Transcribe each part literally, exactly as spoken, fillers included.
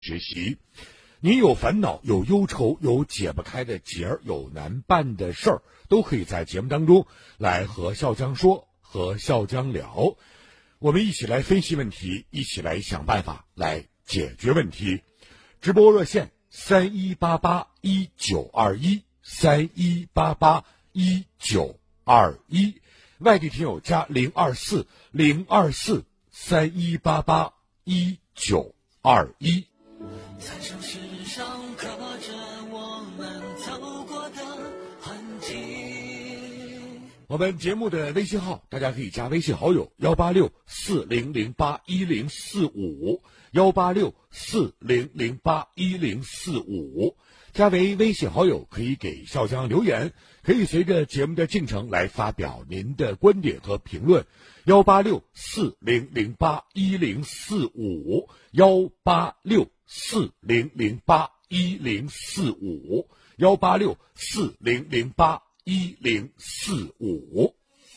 学习。您有烦恼、有忧愁、有解不开的结儿、有难办的事儿，都可以在节目当中来和笑江说，和笑江聊。我们一起来分析问题，一起来想办法来解决问题。直播热线三一八八一九二一三一八八一九二一，外地听友加零二四零二四三一八八一九二一。 在城市上刻着我们走过的痕迹。 我们节目的微信号，大家可以加微信好友幺八六四零零八一零四五幺八六四零零八一零四五，加为微信好友可以给笑江留言，可以随着节目的进程来发表您的观点和评论。幺八六四零零八一零四五幺八六四零零八一零四五幺八六四零零八一零四五。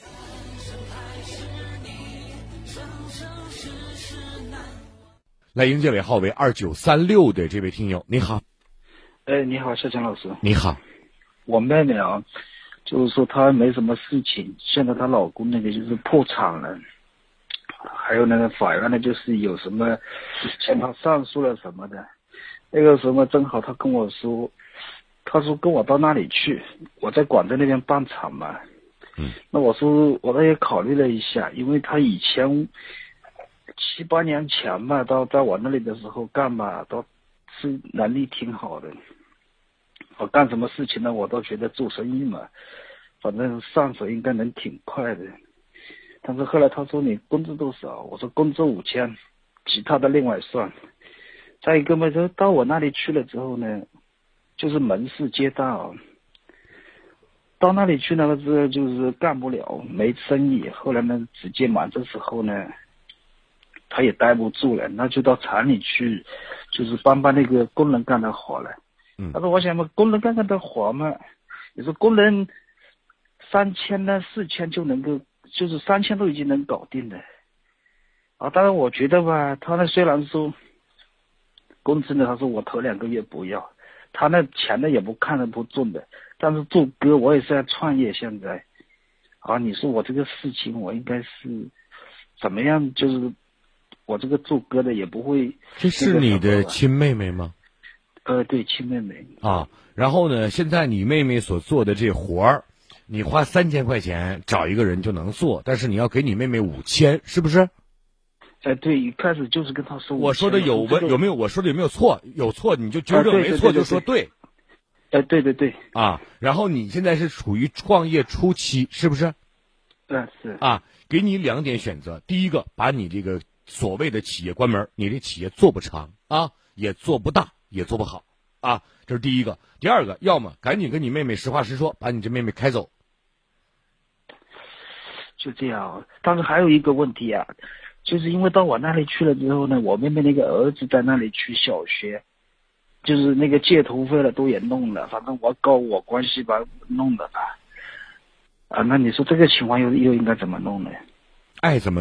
来迎接尾号为二九三六的这位听友，你好。 哎，你好，笑江老师。 你好。 我妹妹啊，就是说她没什么事情，现在她老公那个就是破产了，还有那个法院呢，就是有什么向她上诉了什么的。那个时候正好她跟我说，她说跟我到那里去，我在广州那边办厂嘛。 嗯。 那我说我也考虑了一下，因为她以前七八年前嘛，到在我那里的时候干嘛都是能力挺好的。我干什么事情呢？我都觉得做生意嘛，反正上手应该能挺快的。但是后来他说你工资多少？我说工资五千，其他的另外算。再一个嘛，就到我那里去了之后呢，就是门市接待啊。到那里去呢，是就是干不了，没生意。后来呢，直接嘛，这时候呢，他也待不住了，那就到厂里去，就是帮帮那个工人干的活了。 嗯， 他说我想嘛，工人干干的活嘛，你说工人三千呢，四千就能够，就是三千都已经能搞定了。啊，当然我觉得吧，他那虽然说工资呢，他说我头两个月不要，他那钱呢也不看得不重的，但是做歌我也是在创业现在。啊，你说我这个事情我应该是怎么样？就是我这个做歌的也不会。 这是你的亲妹妹吗？ 呃，对，亲妹妹啊。然后呢，现在你妹妹所做的这活儿，你花三千块钱找一个人就能做，但是你要给你妹妹五千，是不是？ 哎，对，一开始就是跟她说。 我说的有问有没有？我说的有没有错？有错你就纠正，没错就说对。 哎，对对对。 啊，然后你现在是处于创业初期，是不是？ 对，是。 啊，给你两点选择，第一个，把你这个所谓的企业关门，你这企业做不长啊，也做不大。也做不好啊，这是第一个。第二个，要么赶紧跟你妹妹实话实说，把你这妹妹开走。 就这样。但是还有一个问题啊，就是因为到我那里去了之后呢，我妹妹那个儿子在那里去小学，就是那个借图费了都也弄了，反正我搞我关系吧弄的吧。啊，那你说这个情况又又应该怎么弄呢？ 爱怎么